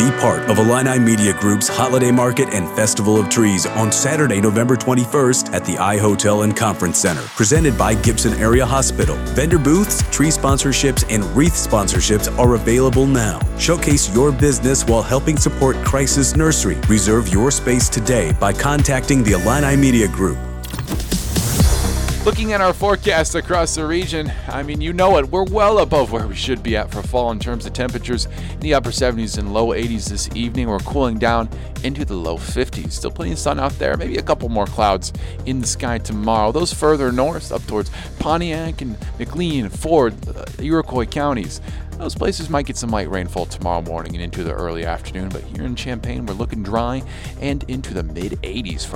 Be part of Illini Media Group's Holiday Market and Festival of Trees on Saturday, November 21st at the iHotel and Conference Center, presented by Gibson Area Hospital. Vendor booths, tree sponsorships, and wreath sponsorships are available now. Showcase your business while helping support Crisis Nursery. Reserve your space today by contacting the Illini Media Group. Looking at our forecast across the region, I mean, you know it, we're well above where we should be at for fall in terms of temperatures. In the upper 70s and low 80s this evening. We're cooling down into the low 50s. Still plenty of sun out there, maybe a couple more clouds in the sky tomorrow. Those further north up towards Pontiac and McLean, Ford, Iroquois counties. Those places might get some light rainfall tomorrow morning and into the early afternoon, but here in Champaign, we're looking dry and into the mid 80s for